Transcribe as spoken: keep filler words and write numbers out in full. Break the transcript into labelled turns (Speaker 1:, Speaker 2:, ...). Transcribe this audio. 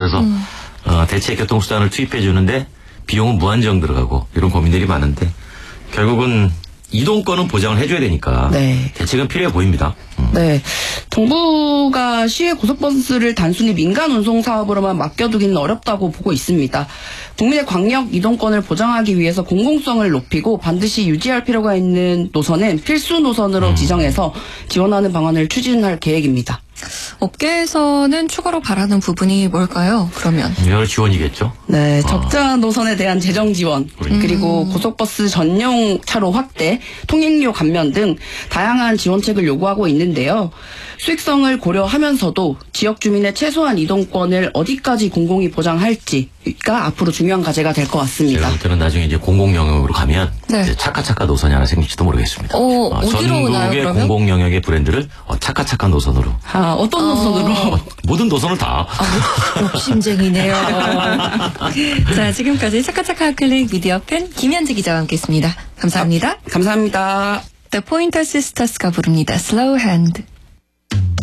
Speaker 1: 그래서
Speaker 2: 음.
Speaker 1: 어, 대체 교통수단을 투입해 주는데 비용은 무한정 들어가고 이런 고민들이 많은데 결국은 이동권은 보장을 해줘야 되니까
Speaker 3: 네.
Speaker 1: 대책은 필요해 보입니다. 음.
Speaker 3: 네. 정부가 시외 고속버스를 단순히 민간 운송 사업으로만 맡겨두기는 어렵다고 보고 있습니다. 국민의 광역 이동권을 보장하기 위해서 공공성을 높이고 반드시 유지할 필요가 있는 노선은 필수 노선으로
Speaker 1: 음.
Speaker 3: 지정해서 지원하는 방안을 추진할 계획입니다.
Speaker 2: 업계에서는 추가로 바라는 부분이 뭘까요? 그러면
Speaker 1: 여러 지원이겠죠.
Speaker 3: 네,
Speaker 1: 아.
Speaker 3: 적자 노선에 대한 재정 지원,
Speaker 1: 그러니까.
Speaker 3: 그리고 고속버스 전용 차로 확대, 통행료 감면 등 다양한 지원책을 요구하고 있는데요. 수익성을 고려하면서도 지역 주민의 최소한 이동권을 어디까지 공공이 보장할지가 앞으로 중요한 과제가 될 것 같습니다.
Speaker 1: 제가 볼 때는 나중에 이제 공공 영역으로 가면
Speaker 2: 네.
Speaker 1: 이제 차카차카 노선이 하나 생길지도 모르겠습니다.
Speaker 2: 어, 어디로 오나요,
Speaker 1: 전국의
Speaker 2: 그러면?
Speaker 1: 공공 영역의 브랜드를 어, 차카차카 노선으로
Speaker 3: 아, 어떤 노선으로?
Speaker 1: 어, 모든 노선을 다.
Speaker 2: 욕심쟁이네요. 자, 지금까지 차카차카 클릭 미디어팬 김현지 기자와 함께했습니다. 감사합니다.
Speaker 3: 감사합니다.
Speaker 2: The Pointer Sisters가 부릅니다. Slow Hand.